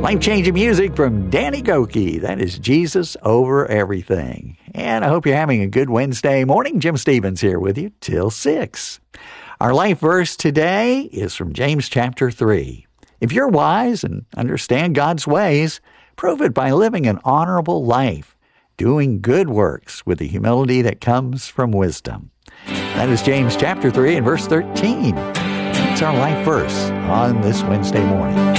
Life-changing music from Danny Gokey. That is Jesus Over Everything. And I hope you're having a good Wednesday morning. Jim Stevens here with you till 6. Our life verse today is from James chapter 3. If you're wise and understand God's ways, prove it by living an honorable life, doing good works with the humility that comes from wisdom. That is James chapter 3 and verse 13. That's our life verse on this Wednesday morning.